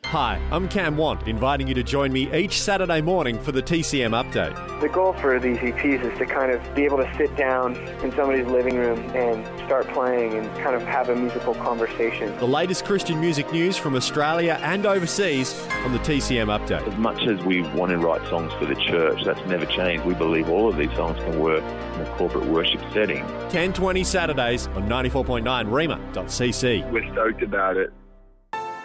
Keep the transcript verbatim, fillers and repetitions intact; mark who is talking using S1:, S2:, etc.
S1: Hi, I'm Cam Want, inviting you to join me each Saturday morning for the T C M Update.
S2: The goal for these E Ps is to kind of be able to sit down in somebody's living room and start playing and kind of have a musical conversation.
S1: The latest Christian music news from Australia and overseas on the T C M Update.
S3: As much as we want to write songs for the church, that's never changed. We believe all of these songs can work in a corporate worship setting.
S1: ten twenty Saturdays on ninety-four point nine rhema dot c c.
S4: We're stoked about it.